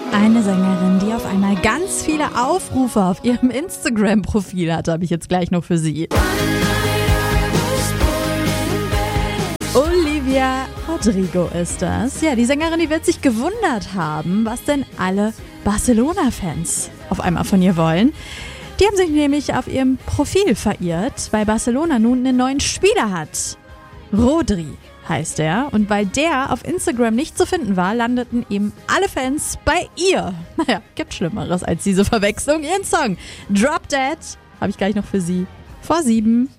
Eine Sängerin, die auf einmal ganz viele Aufrufe auf ihrem Instagram-Profil hat, habe ich jetzt gleich noch für Sie. Olivia Rodrigo ist das. Ja, die Sängerin, die wird sich gewundert haben, was denn alle Barcelona-Fans auf einmal von ihr wollen. Die haben sich nämlich auf ihrem Profil verirrt, weil Barcelona nun einen neuen Spieler hat. Rodri heißt er. Und weil der auf Instagram nicht zu finden war, landeten eben alle Fans bei ihr. Naja, gibt Schlimmeres als diese Verwechslung. Ihren Song Drop Dead habe ich gleich noch für Sie vor 7.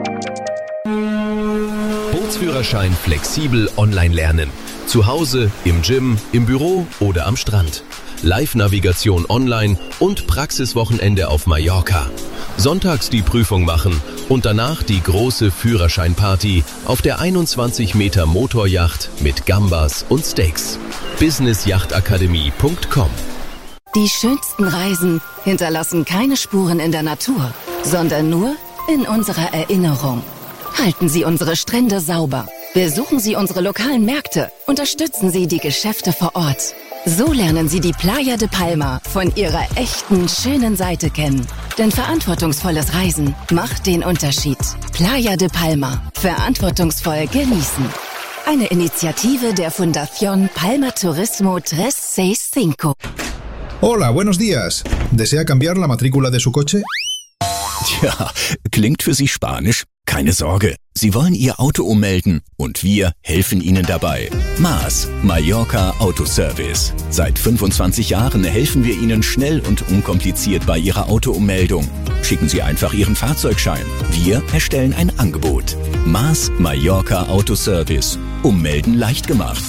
Bootsführerschein flexibel online lernen. Zu Hause, im Gym, im Büro oder am Strand. Live-Navigation online und Praxiswochenende auf Mallorca. Sonntags die Prüfung machen und danach die große Führerscheinparty auf der 21 Meter Motoryacht mit Gambas und Steaks. businessjachtakademie.com. Die schönsten Reisen hinterlassen keine Spuren in der Natur, sondern nur in unserer Erinnerung. Halten Sie unsere Strände sauber. Besuchen Sie unsere lokalen Märkte. Unterstützen Sie die Geschäfte vor Ort. So lernen Sie die Playa de Palma von ihrer echten, schönen Seite kennen. Denn verantwortungsvolles Reisen macht den Unterschied. Playa de Palma. Verantwortungsvoll genießen. Eine Initiative der Fundación Palma Turismo 365. Hola, buenos días. ¿Desea cambiar la matrícula de su coche? Tja, klingt für Sie Spanisch? Keine Sorge, Sie wollen Ihr Auto ummelden und wir helfen Ihnen dabei. MAS, Mallorca Autoservice. Seit 25 Jahren helfen wir Ihnen schnell und unkompliziert bei Ihrer Autoummeldung. Schicken Sie einfach Ihren Fahrzeugschein. Wir erstellen ein Angebot. MAS, Mallorca Autoservice. Ummelden leicht gemacht.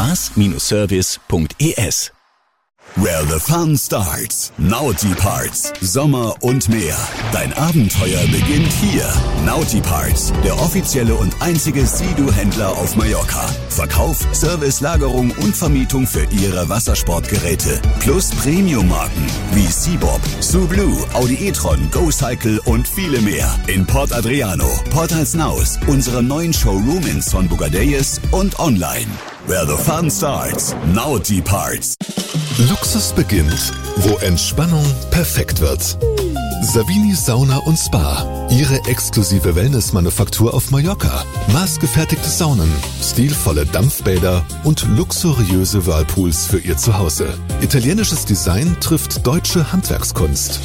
mas-service.es. Where the fun starts. Naughty Parts. Sommer und mehr. Dein Abenteuer beginnt hier. Naughty Parts, der offizielle und einzige Sea-Doo-Händler auf Mallorca. Verkauf, Service, Lagerung und Vermietung für Ihre Wassersportgeräte. Plus Premium-Marken wie Seabob, Sublue, Audi e-tron, GoCycle und viele mehr. In Port Adriano, Port Alsnaus, unserem neuen Showroom in Son Bugadeyes und online. Where the fun starts. Naughty Parts. Luxus beginnt, wo Entspannung perfekt wird. Savini Sauna und Spa. Ihre exklusive Wellness-Manufaktur auf Mallorca. Maßgefertigte Saunen, stilvolle Dampfbäder und luxuriöse Whirlpools für Ihr Zuhause. Italienisches Design trifft deutsche Handwerkskunst.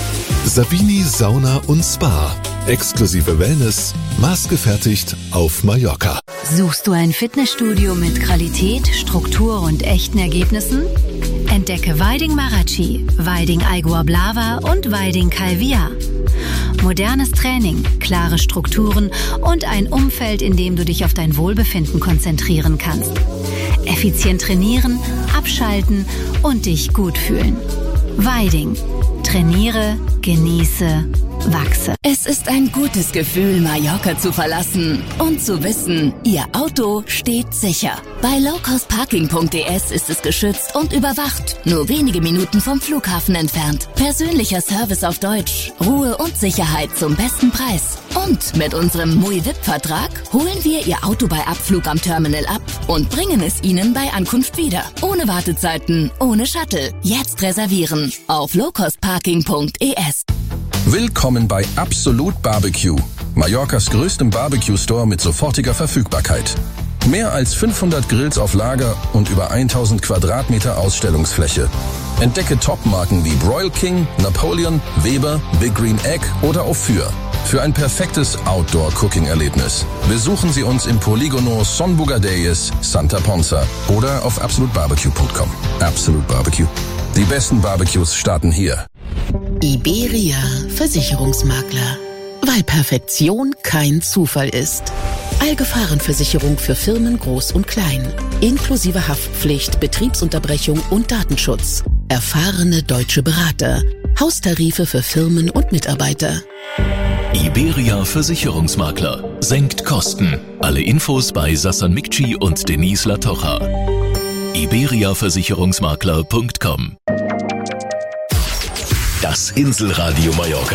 Savini Sauna und Spa. Exklusive Wellness, maßgefertigt auf Mallorca. Suchst du ein Fitnessstudio mit Qualität, Struktur und echten Ergebnissen? Entdecke Weiding Marachi, Weiding Aigua Blava und Weiding Calvia. Modernes Training, klare Strukturen und ein Umfeld, in dem du dich auf dein Wohlbefinden konzentrieren kannst. Effizient trainieren, abschalten und dich gut fühlen. Weiding. Trainiere, genieße, wachse. Es ist ein gutes Gefühl, Mallorca zu verlassen und zu wissen, Ihr Auto steht sicher. Bei lowcostparking.es ist es geschützt und überwacht. Nur wenige Minuten vom Flughafen entfernt. Persönlicher Service auf Deutsch. Ruhe und Sicherheit zum besten Preis. Und mit unserem MUI-VIP-Vertrag holen wir Ihr Auto bei Abflug am Terminal ab und bringen es Ihnen bei Ankunft wieder. Ohne Wartezeiten, ohne Shuttle. Jetzt reservieren auf lowcostparking.es. Willkommen bei Absolut Barbecue, Mallorcas größtem Barbecue-Store mit sofortiger Verfügbarkeit. Mehr als 500 Grills auf Lager und über 1000 Quadratmeter Ausstellungsfläche. Entdecke Top-Marken wie Broil King, Napoleon, Weber, Big Green Egg oder Ophir. Für ein perfektes Outdoor-Cooking-Erlebnis besuchen Sie uns im Poligono Son Bugadeyes, Santa Ponsa oder auf absolutbarbecue.com. Absolut Barbecue. Die besten Barbecues starten hier. Iberia Versicherungsmakler. Weil Perfektion kein Zufall ist. Allgefahrenversicherung für Firmen groß und klein. Inklusive Haftpflicht, Betriebsunterbrechung und Datenschutz. Erfahrene deutsche Berater. Haustarife für Firmen und Mitarbeiter. Iberia Versicherungsmakler. Senkt Kosten. Alle Infos bei Sassan Mikci und Denise Latocha. iberiaversicherungsmakler.com. Das Inselradio Mallorca.